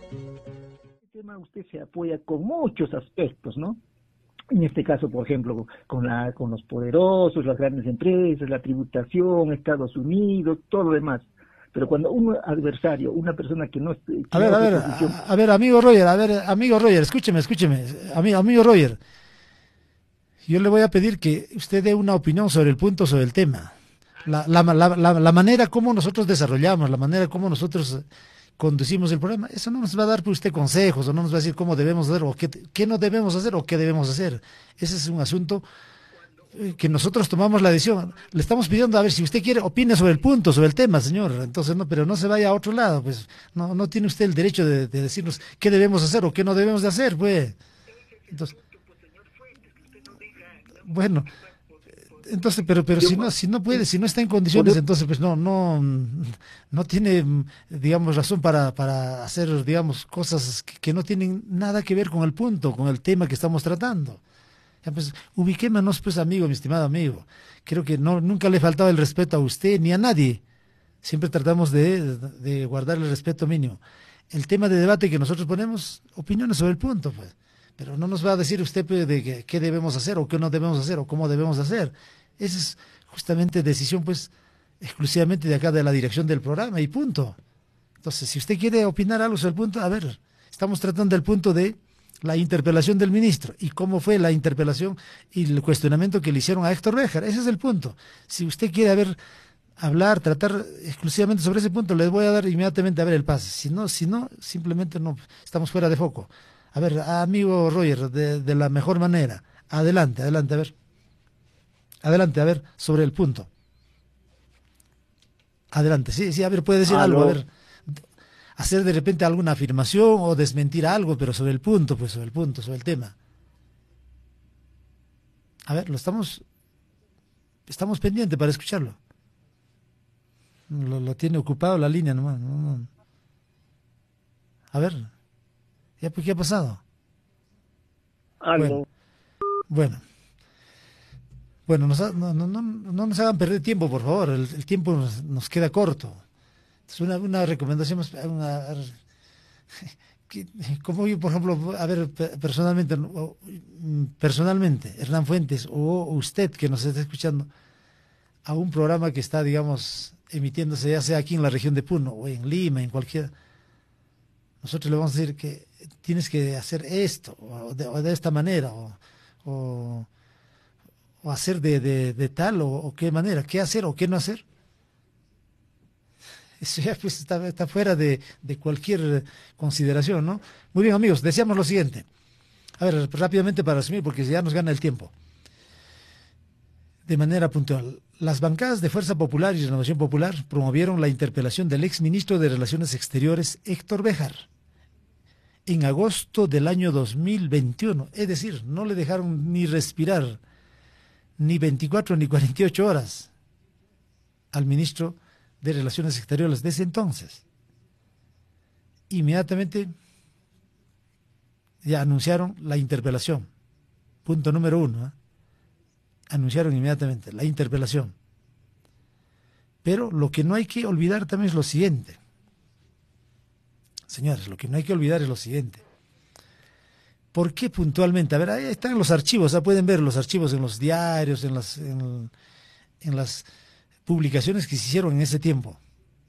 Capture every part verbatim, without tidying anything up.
Este tema usted se apoya con muchos aspectos, ¿no? En este caso, por ejemplo, con la con los poderosos, las grandes empresas, la tributación, Estados Unidos, todo lo demás. Pero cuando un adversario, una persona que no... Que a ver, no a ver, oposición... a, a ver, amigo Roger, a ver, amigo Roger, escúcheme, escúcheme, amigo, amigo Roger, yo le voy a pedir que usted dé una opinión sobre el punto, sobre el tema. La, la, la, la, la manera como nosotros desarrollamos, la manera como nosotros conducimos el programa, eso no nos va a dar por usted consejos, o no nos va a decir cómo debemos hacer, o qué, qué no debemos hacer, o qué debemos hacer. Ese es un asunto que nosotros tomamos la decisión. Le estamos pidiendo, a ver, si usted quiere, opine sobre el punto, sobre el tema, señor. Entonces, no, pero no se vaya a otro lado, pues. No, no tiene usted el derecho de, de decirnos qué debemos hacer o qué no debemos de hacer, pues. Entonces, bueno, entonces, pero, pero si no, si no puede, si no está en condiciones, entonces, pues no, no, no tiene, digamos, razón para, para hacer, digamos, cosas que, que no tienen nada que ver con el punto, con el tema que estamos tratando. Ya, pues, ubiquémonos, pues, amigo, mi estimado amigo. Creo que no, nunca le faltaba el respeto a usted ni a nadie. Siempre tratamos de, de guardar el respeto mínimo. El tema de debate que nosotros ponemos, opiniones sobre el punto, pues. Pero no nos va a decir usted, pues, de que, qué debemos hacer o qué no debemos hacer o cómo debemos hacer. Esa es justamente decisión, pues, exclusivamente de acá, de la dirección del programa y punto. Entonces, si usted quiere opinar algo sobre el punto, a ver, estamos tratando del punto de la interpelación del ministro y cómo fue la interpelación y el cuestionamiento que le hicieron a Héctor Béjar. Ese es el punto. Si usted quiere, a ver, hablar, tratar exclusivamente sobre ese punto, les voy a dar inmediatamente a ver el pase. Si no, si no, simplemente no, estamos fuera de foco. A ver, amigo Roger, de, de la mejor manera, adelante, adelante, a ver. Adelante, a ver, sobre el punto. Adelante, sí, sí, a ver, puede decir ¿Aló? algo, a ver, hacer de repente alguna afirmación o desmentir algo, pero sobre el punto, pues sobre el punto, sobre el tema. A ver, lo estamos, estamos pendientes para escucharlo. Lo, lo tiene ocupado la línea nomás. No, no. A ver, ¿ya pues qué ha pasado? ¿Aló? Bueno, bueno. Bueno, nos ha- no, no, no, no nos hagan perder tiempo, por favor. El, el tiempo nos, nos queda corto. Es una, una recomendación, más- una, que- como yo, por ejemplo, a ver, pe- personalmente, o, mm, personalmente, Hernán Fuentes, o usted que nos está escuchando, a un programa que está, digamos, emitiéndose ya sea aquí en la región de Puno, o en Lima, en cualquier, nosotros le vamos a decir que tienes que hacer esto, o de, o de esta manera, o, o o hacer de, de, de tal o, o qué manera, qué hacer o qué no hacer. Eso ya pues está, está fuera de, de cualquier consideración, ¿no? Muy bien, amigos, deseamos lo siguiente. A ver, rápidamente para resumir, porque ya nos gana el tiempo. De manera puntual, las bancadas de Fuerza Popular y Renovación Popular promovieron la interpelación del exministro de Relaciones Exteriores, Héctor Béjar, en agosto del año dos mil veintiuno. Es decir, no le dejaron ni respirar ni veinticuatro ni cuarenta y ocho horas al ministro de Relaciones Exteriores de ese entonces. Inmediatamente ya anunciaron la interpelación. Punto número uno. ¿eh? Anunciaron inmediatamente la interpelación. Pero lo que no hay que olvidar también es lo siguiente. Señores, lo que no hay que olvidar es lo siguiente. ¿Por qué puntualmente? A ver, ahí están los archivos, ¿eh? Pueden ver los archivos en los diarios, en las, en, en las publicaciones que se hicieron en ese tiempo.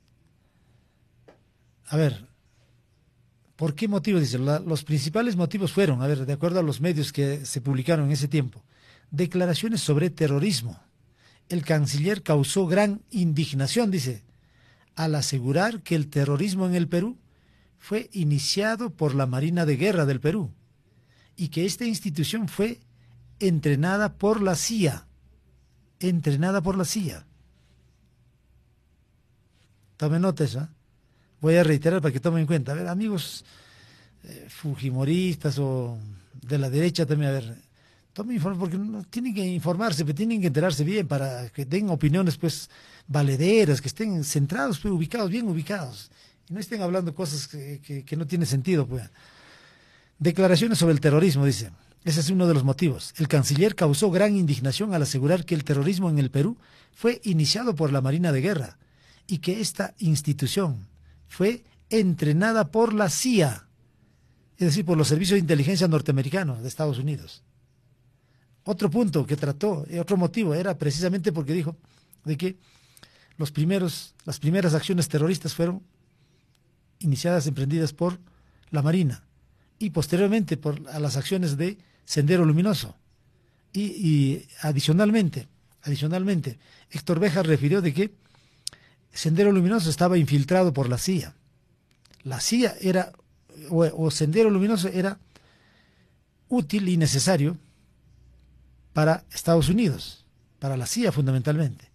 A ver, ¿por qué motivo? Dice, la, los principales motivos fueron, a ver, de acuerdo a los medios que se publicaron en ese tiempo, declaraciones sobre terrorismo. El canciller causó gran indignación, dice, al asegurar que el terrorismo en el Perú fue iniciado por la Marina de Guerra del Perú y que esta institución fue entrenada por la C I A, entrenada por la C I A. Tomen nota eso, ¿eh? Voy a reiterar para que tomen en cuenta. A ver, amigos eh, fujimoristas o de la derecha también, a ver, tomen información, porque no, tienen que informarse, pero tienen que enterarse bien para que den opiniones, pues, valederas, que estén centrados, pues, ubicados, bien ubicados, y no estén hablando cosas que, que, que no tienen sentido, pues. Declaraciones sobre el terrorismo, dice. Ese es uno de los motivos. El canciller causó gran indignación al asegurar que el terrorismo en el Perú fue iniciado por la Marina de Guerra y que esta institución fue entrenada por la C I A. es decir, por los servicios de inteligencia norteamericanos de Estados Unidos. Otro punto que trató, otro motivo, era precisamente porque dijo de que los primeros, las primeras acciones terroristas fueron iniciadas, emprendidas por la Marina, y posteriormente por a las acciones de Sendero Luminoso. Y, y adicionalmente, adicionalmente, Héctor Béjar refirió de que Sendero Luminoso estaba infiltrado por la C I A. La C I A era, o, o Sendero Luminoso era útil y necesario para Estados Unidos, para la C I A fundamentalmente.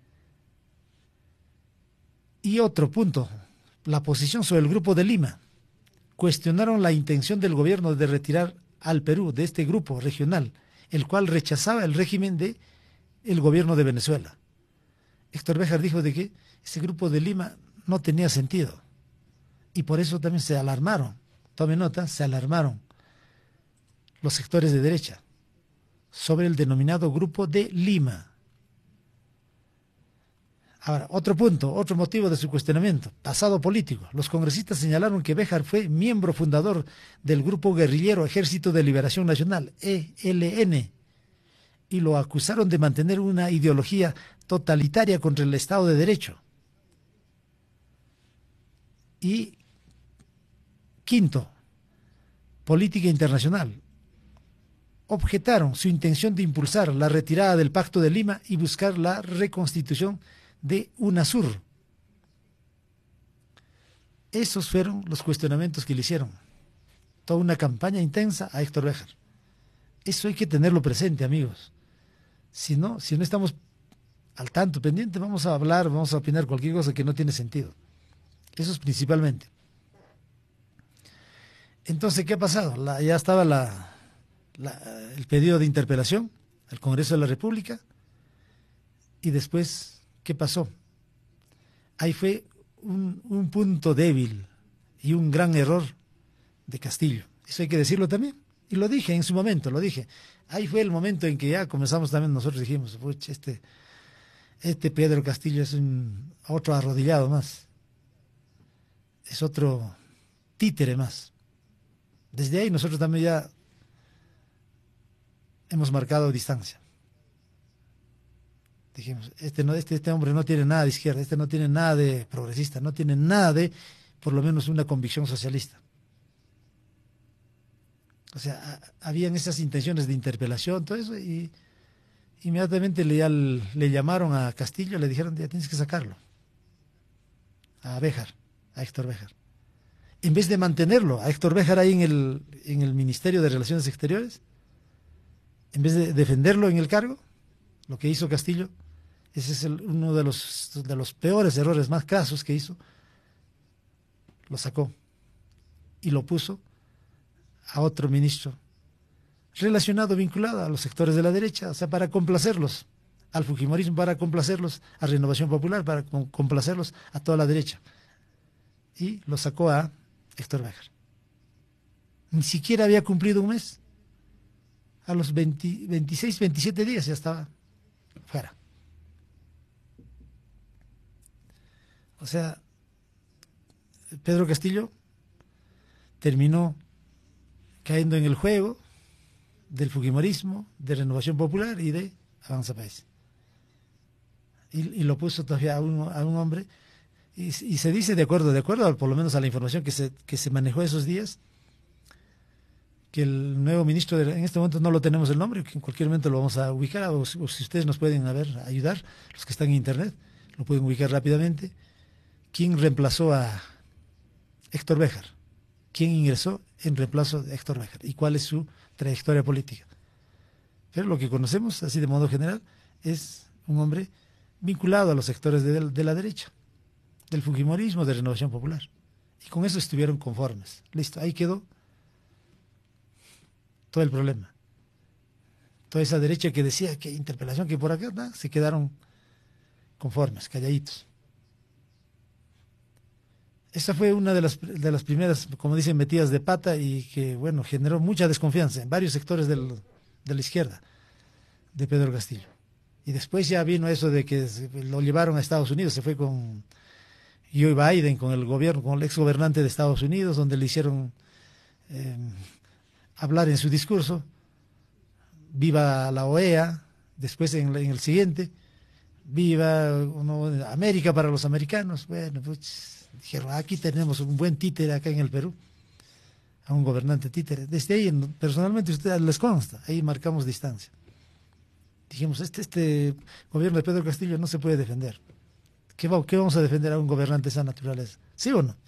Y otro punto, la posición sobre el Grupo de Lima. Cuestionaron la intención del gobierno de retirar al Perú de este grupo regional, el cual rechazaba el régimen de el gobierno de Venezuela. Héctor Béjar dijo de que ese Grupo de Lima no tenía sentido, y por eso también se alarmaron, tome nota, se alarmaron los sectores de derecha sobre el denominado Grupo de Lima. Ahora, otro punto, otro motivo de su cuestionamiento, pasado político. Los congresistas señalaron que Béjar fue miembro fundador del grupo guerrillero Ejército de Liberación Nacional, E L N, y lo acusaron de mantener una ideología totalitaria contra el Estado de Derecho. Y quinto, política internacional. Objetaron su intención de impulsar la retirada del Pacto de Lima y buscar la reconstitución de UNASUR. Esos fueron los cuestionamientos que le hicieron. Toda una campaña intensa a Héctor Béjar. Eso hay que tenerlo presente, amigos. Si no, si no estamos al tanto, pendiente, vamos a hablar, vamos a opinar cualquier cosa que no tiene sentido. Eso es principalmente. Entonces, ¿qué ha pasado? La, ya estaba la, la, el pedido de interpelación al Congreso de la República, y después, ¿qué pasó? Ahí fue un, un punto débil y un gran error de Castillo. Eso hay que decirlo también. Y lo dije en su momento, lo dije. Ahí fue el momento en que ya comenzamos también, nosotros dijimos, este, este Pedro Castillo es un otro arrodillado más. Es otro títere más. Desde ahí nosotros también ya hemos marcado distancia. Dijimos, este, no, este, este hombre no tiene nada de izquierda, este no tiene nada de progresista, no tiene nada de, por lo menos, una convicción socialista. O sea, a, habían esas intenciones de interpelación, todo eso, y inmediatamente le, al, le llamaron a Castillo, le dijeron, ya tienes que sacarlo. A Béjar, a Héctor Béjar. En vez de mantenerlo, a Héctor Béjar ahí en el, en el Ministerio de Relaciones Exteriores, en vez de defenderlo en el cargo, lo que hizo Castillo, ese es el, uno de los, de los peores errores más crasos que hizo, lo sacó y lo puso a otro ministro relacionado, vinculado a los sectores de la derecha, o sea, para complacerlos al fujimorismo, para complacerlos a Renovación Popular, para complacerlos a toda la derecha. Y lo sacó a Héctor Béjar. Ni siquiera había cumplido un mes. A los veinte, veintiséis, veintisiete días ya estaba fuera. O sea, Pedro Castillo terminó cayendo en el juego del fujimorismo, de Renovación Popular y de Avanza País. Y, y lo puso todavía a un, a un hombre, y, y se dice, de acuerdo, de acuerdo, por lo menos a la información que se, que se manejó esos días, que el nuevo ministro, de, en este momento no lo tenemos el nombre, que en cualquier momento lo vamos a ubicar, o, o si ustedes nos pueden a ver, ayudar, los que están en internet, lo pueden ubicar rápidamente. ¿Quién reemplazó a Héctor Béjar? ¿Quién ingresó en reemplazo de Héctor Béjar? ¿Y cuál es su trayectoria política? Pero lo que conocemos, así de modo general, es un hombre vinculado a los sectores de, de la derecha, del fujimorismo, de Renovación Popular. Y con eso estuvieron conformes. Listo, ahí quedó todo el problema. Toda esa derecha que decía que interpelación, que por acá, ¿no? Se quedaron conformes, calladitos. Esa fue una de las, de las primeras, como dicen, metidas de pata, y que, bueno, generó mucha desconfianza en varios sectores del, de la izquierda de Pedro Castillo. Y después ya vino eso de que lo llevaron a Estados Unidos, se fue con Joe Biden, con el gobierno, con el ex gobernante de Estados Unidos, donde le hicieron eh, hablar en su discurso, viva la O E A, después en, en el siguiente, viva uno, América para los americanos. Bueno, pues dijeron, aquí tenemos un buen títere acá en el Perú, a un gobernante títere. Desde ahí, personalmente, ustedes les consta, ahí marcamos distancia. Dijimos, este, este gobierno de Pedro Castillo no se puede defender. ¿Qué, va, ¿Qué vamos a defender a un gobernante de esa naturaleza? ¿Sí o no?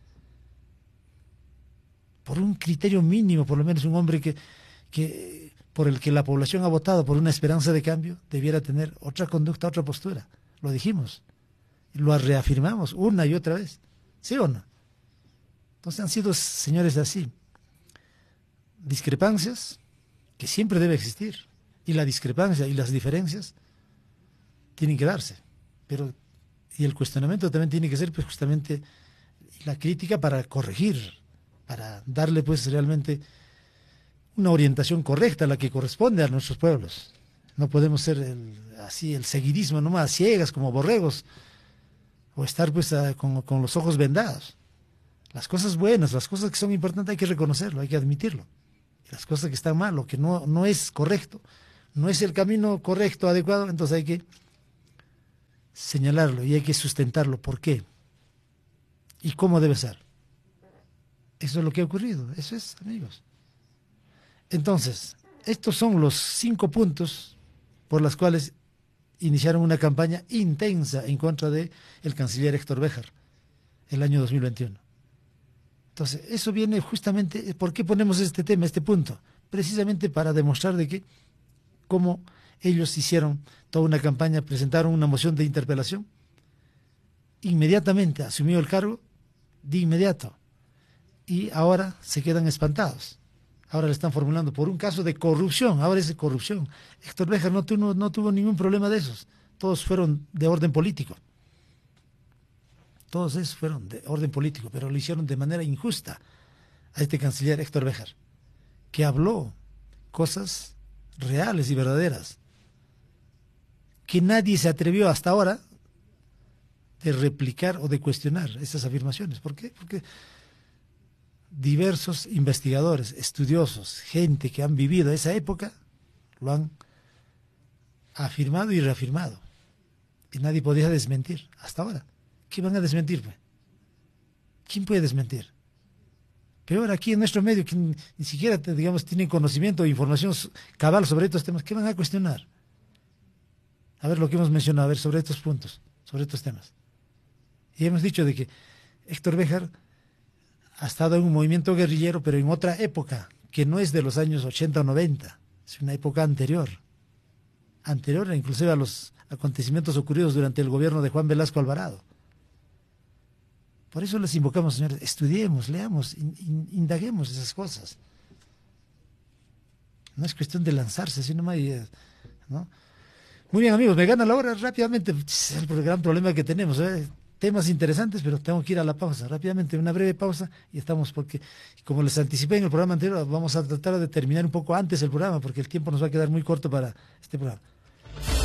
Por un criterio mínimo, por lo menos un hombre que, que por el que la población ha votado por una esperanza de cambio, debiera tener otra conducta, otra postura. Lo dijimos, lo reafirmamos una y otra vez. ¿Sí o no? Entonces han sido señores así. Discrepancias que siempre debe existir. Y la discrepancia y las diferencias tienen que darse. Pero, y el cuestionamiento también tiene que ser pues, justamente la crítica para corregir, para darle pues realmente una orientación correcta a la que corresponde a nuestros pueblos. No podemos ser el, así el seguidismo nomás, ciegas como borregos, o estar pues a, con, con los ojos vendados. Las cosas buenas, las cosas que son importantes hay que reconocerlo, hay que admitirlo. Y las cosas que están mal, lo que no, no es correcto, no es el camino correcto, adecuado, entonces hay que señalarlo y hay que sustentarlo. ¿Por qué? ¿Y cómo debe ser? Eso es lo que ha ocurrido, eso es, amigos. Entonces, estos son los cinco puntos por los cuales iniciaron una campaña intensa en contra del canciller Héctor Béjar el año dos mil veintiuno. Entonces, eso viene justamente, ¿por qué ponemos este tema, este punto? Precisamente para demostrar de que cómo ellos hicieron toda una campaña, presentaron una moción de interpelación, inmediatamente asumió el cargo, de inmediato, y ahora se quedan espantados. Ahora le están formulando por un caso de corrupción, ahora es de corrupción. Héctor Béjar no tuvo, no tuvo ningún problema de esos, todos fueron de orden político. Todos esos fueron de orden político, pero lo hicieron de manera injusta a este canciller Héctor Béjar, que habló cosas reales y verdaderas, que nadie se atrevió hasta ahora de replicar o de cuestionar esas afirmaciones. ¿Por qué? Porque diversos investigadores, estudiosos, gente que han vivido esa época, lo han afirmado y reafirmado. Y nadie podía desmentir hasta ahora. ¿Qué van a desmentir? Pues? ¿Quién puede desmentir? Peor aquí en nuestro medio, que ni siquiera, digamos, tienen conocimiento o información cabal sobre estos temas, ¿qué van a cuestionar? A ver lo que hemos mencionado, a ver, sobre estos puntos, sobre estos temas. Y hemos dicho de que Héctor Béjar ha estado en un movimiento guerrillero, pero en otra época, que no es de los años ochenta o noventa, es una época anterior, anterior inclusive a los acontecimientos ocurridos durante el gobierno de Juan Velasco Alvarado. Por eso les invocamos, señores, estudiemos, leamos, in, in, indaguemos esas cosas. No es cuestión de lanzarse, sino más, ¿no? Muy bien, amigos, me gana la hora rápidamente, es el gran problema que tenemos, ¿eh? Temas interesantes, pero tengo que ir a la pausa, rápidamente, una breve pausa, y estamos porque, como les anticipé en el programa anterior, vamos a tratar de terminar un poco antes el programa, porque el tiempo nos va a quedar muy corto para este programa.